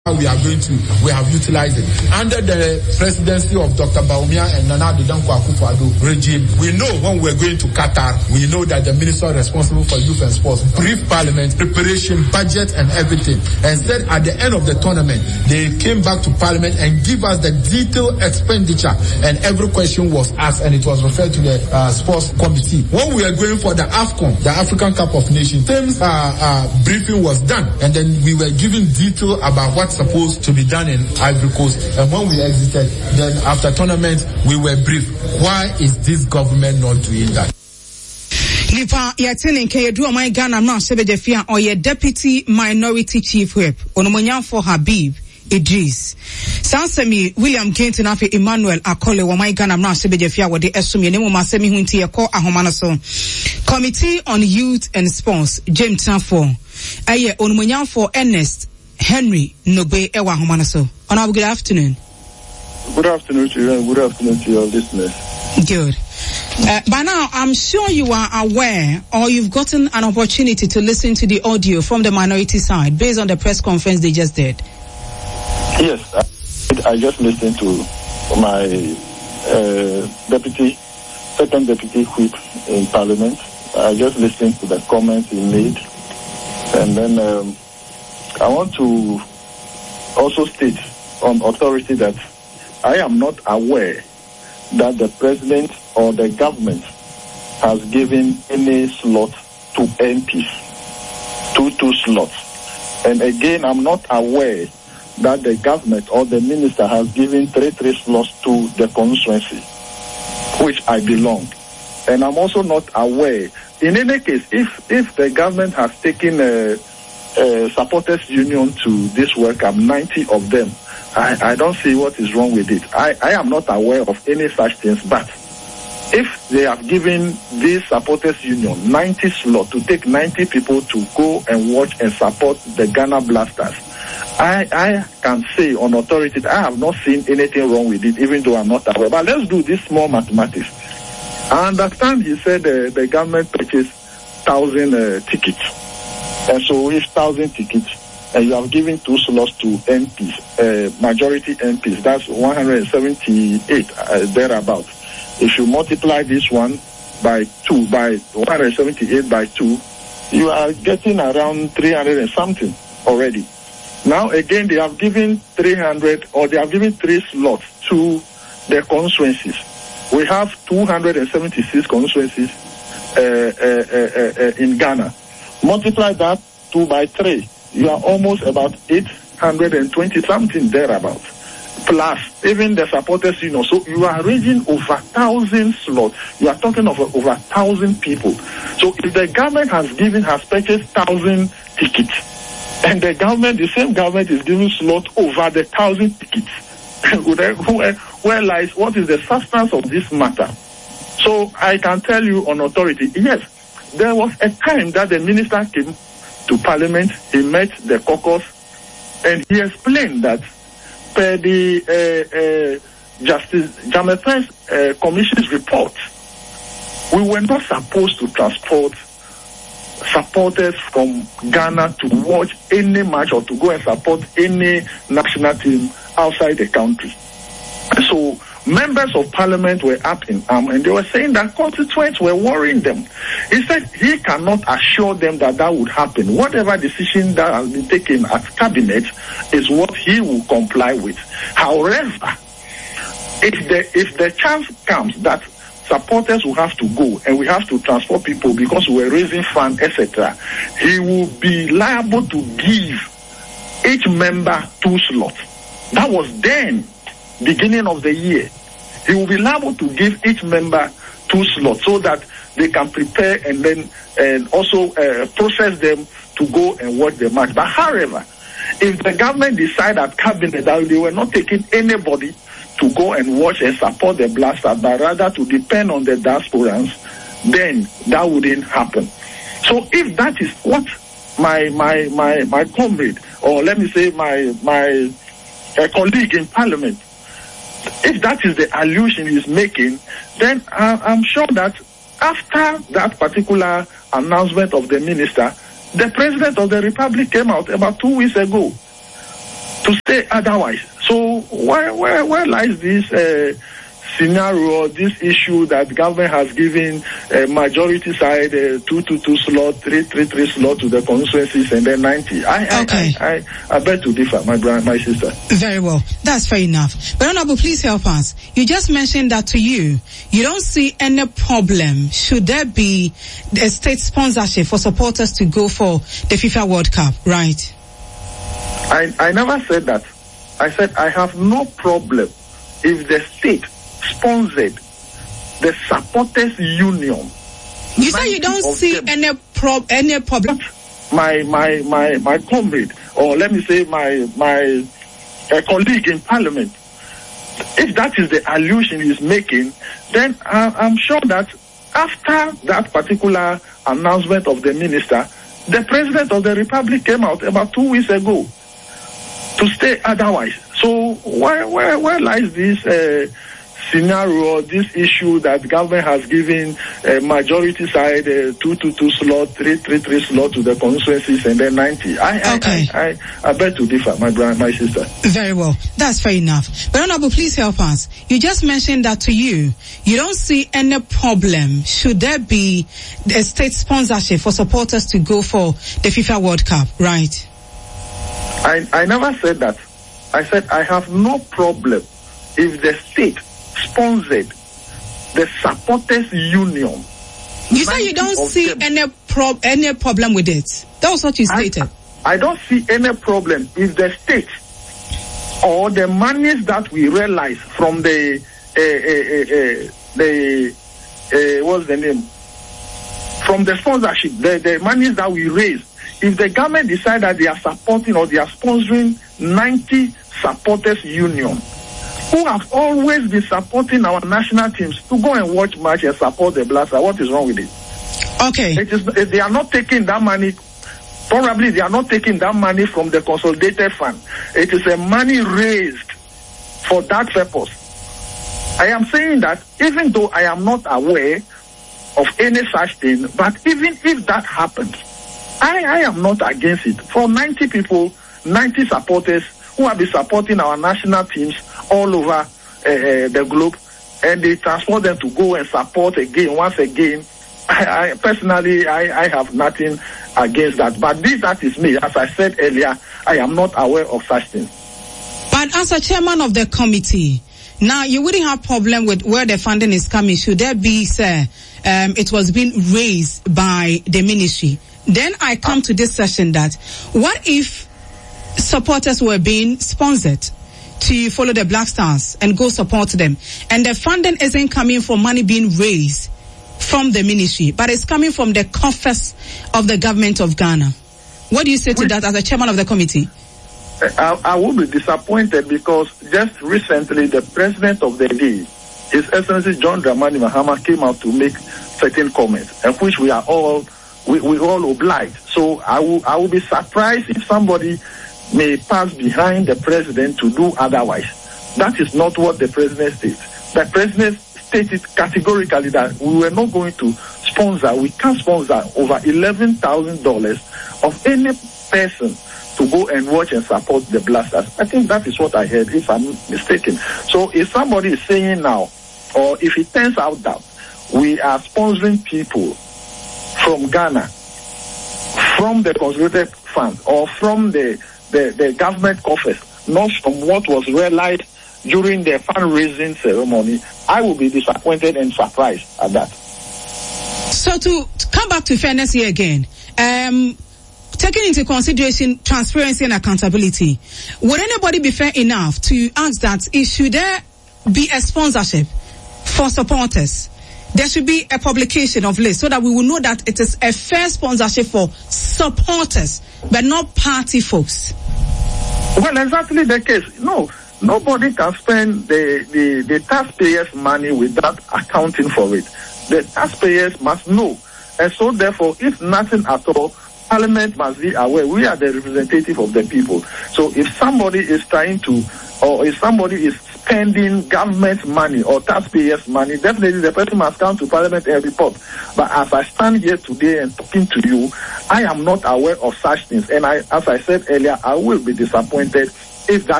we have utilized it. Under the presidency of Dr. Bawumia and Nana Addo Dankwa Akufo-Addo regime, we know when we're going to Qatar, we know that the minister responsible for youth and sports briefed parliament, preparation, budget and everything, and said at the end of the tournament, they came back to parliament and give us the detailed expenditure, and every question was asked and it was referred to the sports committee. When we are going for the AFCON, the African Cup of Nations, same briefing was done, and then we were given detail about what's supposed to be done in Ivory Coast, and when we exited, then after tournament, we were briefed. Why is this government not doing that? Lipa Yatinin Kedu my Ghana now Sebejefia or your deputy minority chief whip Onomonyan for Habib Idris. Sansemi William Kenton afi Emmanuel Akole wa my Ghana now Sebejefia wa de esumi nemu masemi hunti yako ahomanaso. Committee on Youth and Sports James Tanfo. Aye Onomonyan for Ernest Henry Nobe Ewa Homanaso. Honorable, good afternoon. Good afternoon to you and good afternoon to your listeners. Good. By now, I'm sure you are aware or you've gotten an opportunity to listen to the audio from the minority side based on the press conference they just did. Yes, I just listened to my second deputy whip in Parliament. I just listened to the comments he made, and then I want to also state on authority that I am not aware that the president or the government has given any slot to MPs, two slots. And again, I'm not aware that the government or the minister has given three slots to the constituency, which I belong. And I'm also not aware. In any case, if the government has taken supporters union to this work, 90 of them, I don't see what is wrong with it. I am not aware of any such things, but if they have given this supporters union 90 slot to take 90 people to go and watch and support the Ghana Blasters, I can say on authority I have not seen anything wrong with it, even though I'm not aware. But let's do this small mathematics. I understand you said the government purchased 1,000 tickets. And so if 1,000 tickets, and you have given 2 slots to MPs, majority MPs, that's 178 thereabout. If you multiply this one by 2, by 178 by 2, you are getting around 300 and something already. Now again, they have given 300, or they have given 3 slots to the constituencies. We have 276 constituencies in Ghana. Multiply that 2 by 3. You are almost about 820 something thereabouts. Plus, even the supporters, so you are reaching over 1,000 slots. You are talking of over 1,000 people. So if the government has purchased 1,000 tickets, and the same government is giving slots over the 1,000 tickets, where lies, what is the substance of this matter? So I can tell you on authority, yes, there was a time that the minister came to Parliament, he met the caucus, and he explained that per the Justice Jamepe's Commission's report, we were not supposed to transport supporters from Ghana to watch any match or to go and support any national team outside the country. So members of Parliament were up in arms, and they were saying that constituents were worrying them. He said he cannot assure them that would happen. Whatever decision that has been taken at cabinet is what he will comply with. However, if the chance comes that supporters will have to go and we have to transport people because we're raising funds, etc., he will be liable to give each member 2 slots. That was then, beginning of the year. He will be liable to give each member 2 slots so that they can prepare and then also process them to go and watch the match. But however, if the government decide at cabinet that they were not taking anybody to go and watch and support the Blasters, but rather to depend on the diasporans, then that wouldn't happen. So if that is what my comrade, or let me say my colleague in Parliament, if that is the allusion he's making, then I'm sure that after that particular announcement of the minister, the President of the Republic came out about 2 weeks ago to say otherwise. So where lies this scenario, this issue that the government has given majority side 2-2 slot, 3-3 slot to the constituencies, and then 90? I beg to differ, my sister. Very well, that's fair enough. But Honorable, please help us. You just mentioned that to you don't see any problem. Should there be a state sponsorship for supporters to go for the FIFA World Cup, right? I never said that. I said I have no problem if the state sponsored the supporters union. You say you don't see any problem. My comrade, or let me say my colleague in parliament, if that is the allusion he's making, then I'm sure that after that particular announcement of the minister, the president of the republic came out about 2 weeks ago to say otherwise. So where lies this scenario, this issue that the government has given majority side 2-2 slot, 3-3 slot to the constituencies, and then 90? I beg to differ, my sister. Very well, that's fair enough. But Honorable, please help us. You just mentioned that to you don't see any problem. Should there be a state sponsorship for supporters to go for the FIFA World Cup, right? I never said that. I said I have no problem if the state sponsored the supporters union. You say you don't see any problem with it. That was what you stated. I don't see any problem if the state or the monies that we realize from the what's the name? From the sponsorship, the monies that we raise. If the government decide that they are supporting or they are sponsoring 90 supporters union, who have always been supporting our national teams, to go and watch match and support the Blaster, what is wrong with it? Okay. They are not taking that money. Probably they are not taking that money from the consolidated fund. It is a money raised for that purpose. I am saying that even though I am not aware of any such thing, but even if that happens, I am not against it. For 90 people, 90 supporters who have been supporting our national teams all over the globe, and they transport them to go and support again, once again, I personally have nothing against that. But that is me. As I said earlier, I am not aware of such things. But as a chairman of the committee, now you wouldn't have problem with where the funding is coming. Should there be, sir, it was being raised by the ministry? Then I come to this session that, what if supporters were being sponsored to follow the Black Stars and go support them, and the funding isn't coming from money being raised from the ministry, but it's coming from the coffers of the government of Ghana? What do you say to that as a chairman of the committee? I will be disappointed because just recently the president of the day, His Excellency John Dramani Mahama, came out to make certain comments, and which we are all we all obliged. So I will be surprised if somebody may pass behind the president to do otherwise. That is not what the president states. The president stated categorically that we were not going to sponsor. We can't sponsor over $11,000 of any person to go and watch and support the Blasters. I think that is what I heard, if I'm mistaken. So if somebody is saying now, or if it turns out that we are sponsoring people from Ghana, from the consolidated fund, or from the government coffers, not from what was realized during the fundraising ceremony, I will be disappointed and surprised at that. So to come back to fairness here again, taking into consideration transparency and accountability, would anybody be fair enough to ask that should there be a sponsorship for supporters? There should be a publication of list so that we will know that it is a fair sponsorship for supporters, but not party folks. Well, exactly the case. No, nobody can spend the taxpayers' money without accounting for it. The taxpayers must know. And so therefore, if nothing at all, Parliament must be aware. We are the representative of the people. So if somebody is trying to, or if somebody is spending government money or taxpayers' money, definitely the person must come to Parliament and report. But as I stand here today and talking to you, I am not aware of such things. And as I said earlier, I will be disappointed if that